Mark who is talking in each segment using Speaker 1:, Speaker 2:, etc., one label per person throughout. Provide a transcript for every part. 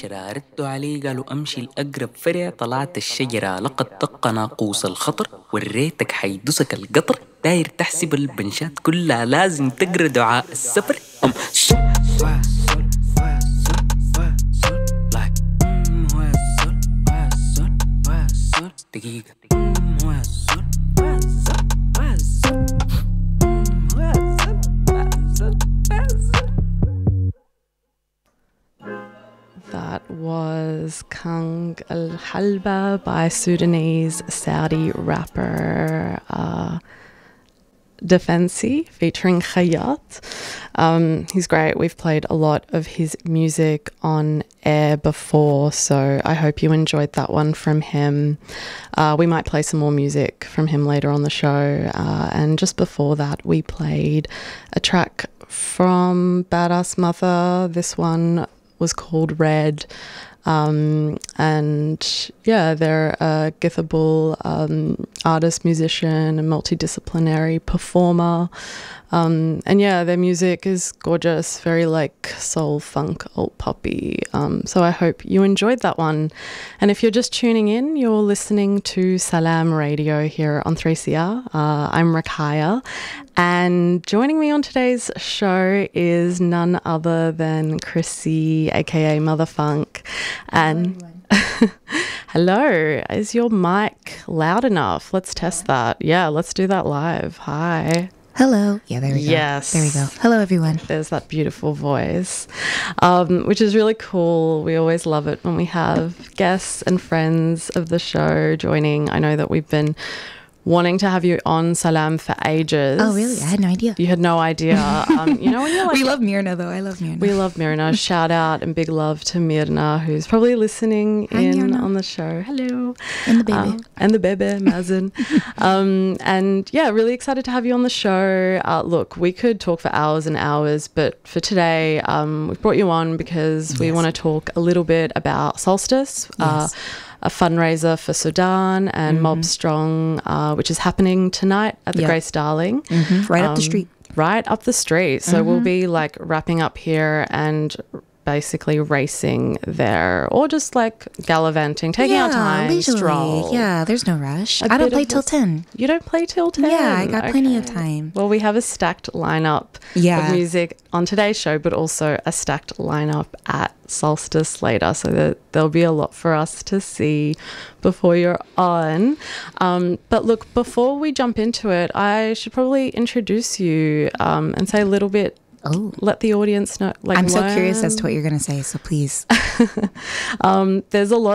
Speaker 1: 10 ردوا عليه قالوا أمشي الأقرب فرع طلعت الشجرة لقد طق ناقوس الخطر وريتك حيدوسك القطر داير تحسب البنشات كلها لازم تقرا دعاء السفر أم دقيقة
Speaker 2: That was Kang Al Halba by Sudanese Saudi rapper Defensi featuring Khayat. He's great. We've played a lot of his music on air before, so I hope you enjoyed that one from him. We might play some more music from him later on the show. And just before that, we played a track from Badass Mother. This one was called Red. And yeah, they're a Githable artist, musician, and multidisciplinary performer. And yeah, their music is gorgeous, very like soul, funk, alt poppy. So I hope you enjoyed that one. And if you're just tuning in, you're listening to Salam Radio here on 3CR. I'm Rakaya. And joining me on today's show is none other than Chrissy, aka Mother Funk. And hello, is your mic loud enough? Let's test that. Yeah, let's do that live. Hi.
Speaker 3: Hello. Yeah, there we go.
Speaker 2: Yes.
Speaker 3: There we go. Hello, everyone.
Speaker 2: There's that beautiful voice, which is really cool. We always love it when we have guests and friends of the show joining. I know that we've been wanting to have you on Salam for ages.
Speaker 3: Oh, really? I had no idea.
Speaker 2: You had no idea. You know, when you're like,
Speaker 3: we love Mirna, though. I love Mirna.
Speaker 2: We love Mirna. Shout out and big love to Mirna, who's probably listening on the show. Hello.
Speaker 3: And the baby.
Speaker 2: And the baby, Mazen. And yeah, really excited to have you on the show. Look, we could talk for hours and hours, but for today, we've brought you on because we want to talk a little bit about Solstice.
Speaker 3: Yes.
Speaker 2: A fundraiser for Sudan and Mob Strong, which is happening tonight at the Grace Darling.
Speaker 3: Right up the street.
Speaker 2: Right up the street. So we'll be like wrapping up here and basically racing there or just like gallivanting, taking our time,
Speaker 3: leisurely.
Speaker 2: stroll.
Speaker 3: Yeah, there's no rush. I don't play till 10.
Speaker 2: You don't play till 10?
Speaker 3: Yeah, I got plenty of time.
Speaker 2: Well, we have a stacked lineup of music on today's show, but also a stacked lineup at Solstice later. So there'll be a lot for us to see before you're on. But look, before we jump into it, I should probably introduce you and say a little bit.
Speaker 3: Oh,
Speaker 2: let the audience know. Like,
Speaker 3: I'm so curious as to what you're going to say, so please.
Speaker 2: There's a lot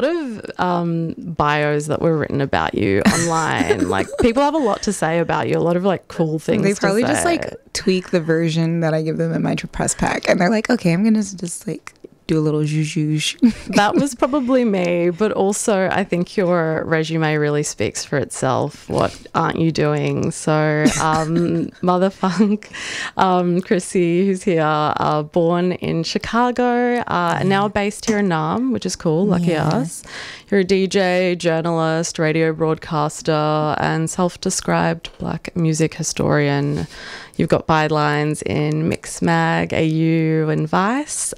Speaker 2: of bios that were written about you online. Like, people have a lot to say about you, a lot of like cool things.
Speaker 3: They probably
Speaker 2: to say.
Speaker 3: just like tweak the version that I give them in my press pack, and they're like, okay, I'm going to just like do a little zhuzh.
Speaker 2: That was probably me, but also I think your resume really speaks for itself. What aren't you doing? So Mother Funk, Chrissy, who's here, born in Chicago, now based here in Nam, which is cool, lucky us. You're a DJ, journalist, radio broadcaster, and self-described Black music historian. You've got bylines in Mixmag, AU, and Vice,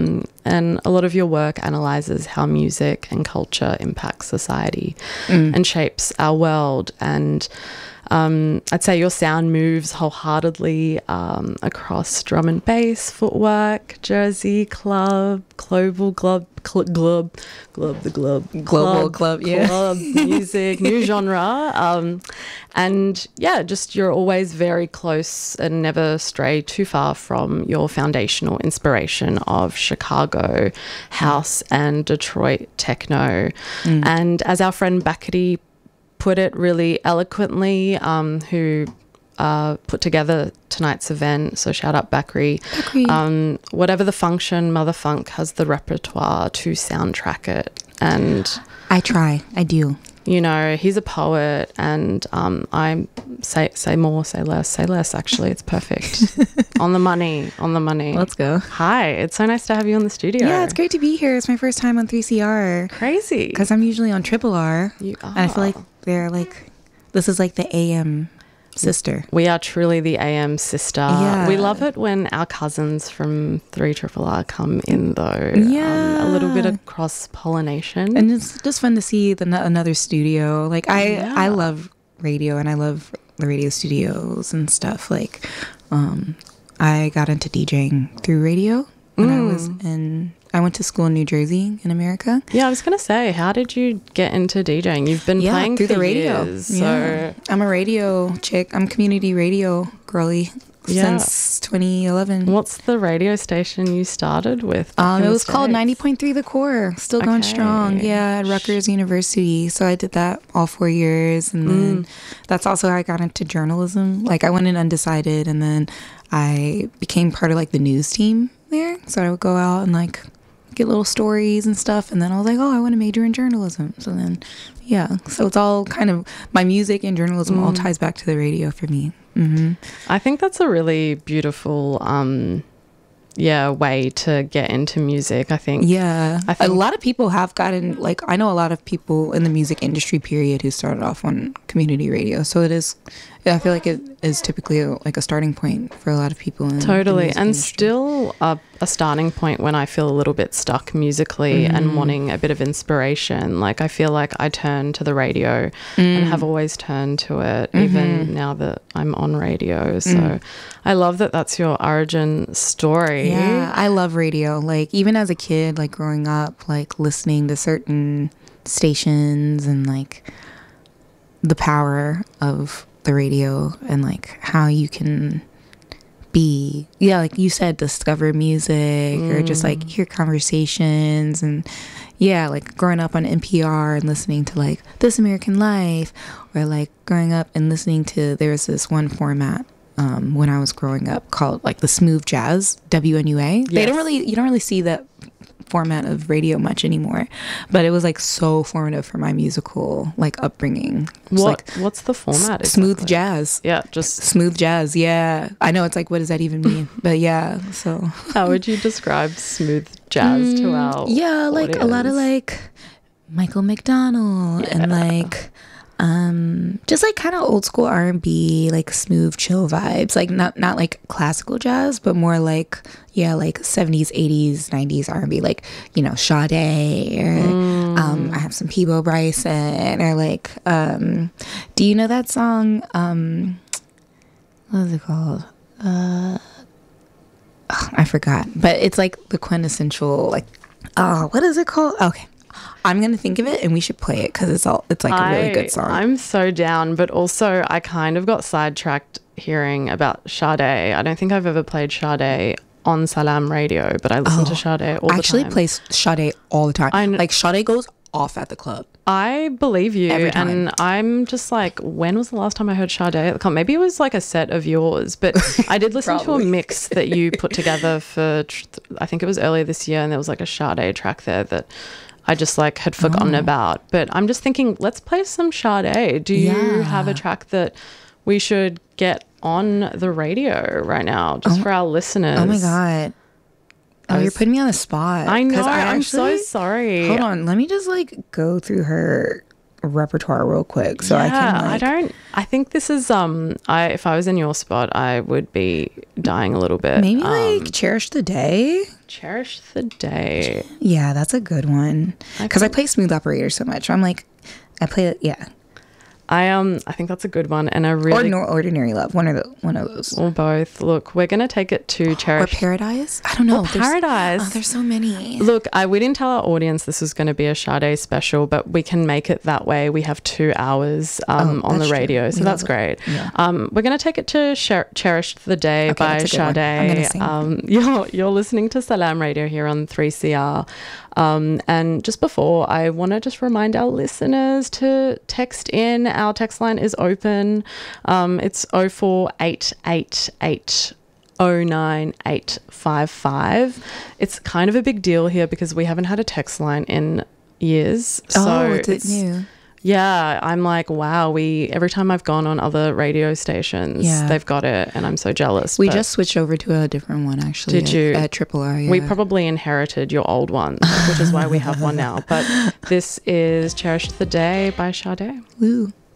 Speaker 2: and a lot of your work analyzes how music and culture impacts society and shapes our world. And I'd say your sound moves wholeheartedly across drum and bass, footwork, Jersey club, global club, global club, music, new genre, and yeah, just you're always very close and never stray too far from your foundational inspiration of Chicago house and Detroit techno. And as our friend Bakari put it really eloquently, who put together tonight's event, so shout out Bakri. Whatever the function, Mother Funk has the repertoire to soundtrack it. And
Speaker 3: I do.
Speaker 2: You know, he's a poet, and I say more, say less, actually. It's perfect. On the money.
Speaker 3: Let's go.
Speaker 2: Hi, it's so nice to have you on the studio.
Speaker 3: Yeah, it's great to be here. It's my first time on 3CR.
Speaker 2: Crazy.
Speaker 3: Because I'm usually on Triple R.
Speaker 2: You are.
Speaker 3: And I feel like they're like, this is like the AM sister.
Speaker 2: We are truly the AM sister.
Speaker 3: Yeah.
Speaker 2: We love it when our cousins from 3RRR come in, though.
Speaker 3: Yeah.
Speaker 2: A little bit of cross-pollination.
Speaker 3: And it's just fun to see another studio. Like, I love radio, and I love the radio studios and stuff. Like, I got into DJing through radio when I went to school in New Jersey in America.
Speaker 2: Yeah, I was going to say, how did you get into DJing? You've been playing
Speaker 3: through
Speaker 2: for
Speaker 3: the radio.
Speaker 2: years.
Speaker 3: Yeah.
Speaker 2: So
Speaker 3: I'm a radio chick. I'm community radio girly since 2011.
Speaker 2: What's the radio station you started with?
Speaker 3: It was called 90.3 The Core. Still going strong. Yeah, at Rutgers University. So I did that all 4 years. And then that's also how I got into journalism. Like, I went in undecided, and then I became part of like the news team there. So I would go out and like get little stories and stuff, and then I was like, oh, I want to major in journalism. So then so it's all kind of, my music and journalism all ties back to the radio for me.
Speaker 2: I think that's a really beautiful way to get into music. I think a lot of people have gotten, like, I know a lot of people in the music industry period who started off on community radio, so it is, I feel like it is typically like a starting point for a lot of people in the music and
Speaker 3: industry.
Speaker 2: still a starting point when I feel a little bit stuck musically and wanting a bit of inspiration. Like, I feel like I turn to the radio and have always turned to it, even now that I'm on radio. So I love that that's your origin story.
Speaker 3: Yeah, I love radio. Like, even as a kid, like growing up, like listening to certain stations and like the power of the radio and like how you can be, like you said, discover music or just like hear conversations, and like growing up on NPR and listening to like This American Life, or like growing up and listening to, there was this one format when I was growing up called like the smooth jazz, WNUA. You don't really see that format of radio much anymore, but it was like so formative for my musical like upbringing.
Speaker 2: What's the format?
Speaker 3: Smooth jazz.
Speaker 2: Yeah, just
Speaker 3: smooth jazz. Yeah, I know, it's like, what does that even mean? But yeah, so
Speaker 2: how would you describe smooth jazz to our
Speaker 3: like
Speaker 2: audience?
Speaker 3: A lot of like Michael McDonald and like just like kind of old school R&B, like smooth chill vibes, like not like classical jazz, but more like like 70s 80s 90s R&B, like, you know, Sade, or I have some Peabo Bryson, or like do you know that song, what is it called, I forgot, but it's like the quintessential, like, what is it called? Okay, I'm gonna think of it and we should play it because it's like a really good song.
Speaker 2: I'm so down, but also I kind of got sidetracked hearing about Sade. I don't think I've ever played Sade on Salam Radio, but I listen to Sade all the time.
Speaker 3: I actually play Sade all the time. Like, Sade goes off at the club.
Speaker 2: I believe you.
Speaker 3: Every time.
Speaker 2: And I'm just like, when was the last time I heard Sade at the club? Maybe it was like a set of yours, but I did listen to a mix that you put together for, I think it was earlier this year, and there was like a Sade track there that I just like had forgotten about. But I'm just thinking, let's play some Sade. Do you have a track that we should get on the radio right now, just for our listeners?
Speaker 3: Oh my God. You're putting me on the spot.
Speaker 2: I know. I'm so sorry.
Speaker 3: Hold on. Let me just like go through her repertoire real quick so I can like,
Speaker 2: I think this is if I was in your spot, I would be dying a little bit.
Speaker 3: Maybe like Cherish the Day.
Speaker 2: Cherish the Day.
Speaker 3: Yeah, that's a good one. Because I play Smooth Operator so much. I'm like, I play it. Yeah.
Speaker 2: I think that's a good one, and I really,
Speaker 3: or Ordinary Love, one of those,
Speaker 2: or both. Look, we're gonna take it to Cherish,
Speaker 3: or Paradise. I don't know.
Speaker 2: Paradise.
Speaker 3: There's so many.
Speaker 2: Look, we didn't tell our audience this was going to be a Sade special, but we can make it that way. We have 2 hours on the radio, so that's great.
Speaker 3: Yeah.
Speaker 2: We're gonna take it to Cherish the Day by Sade.
Speaker 3: I'm gonna sing.
Speaker 2: You're listening to Salam Radio here on 3CR. And just before, I want to just remind our listeners to text in. Our text line is open. It's 0488 09855. It's kind of a big deal here because we haven't had a text line in years. So
Speaker 3: it's new.
Speaker 2: Yeah, I'm like, wow, every time I've gone on other radio stations, they've got it, and I'm so jealous.
Speaker 3: We just switched over to a different one, actually.
Speaker 2: Did you?
Speaker 3: At Triple R, yeah.
Speaker 2: We probably inherited your old one, which is why we have one now. But this is Cherish the Day by Sade.
Speaker 3: Woo.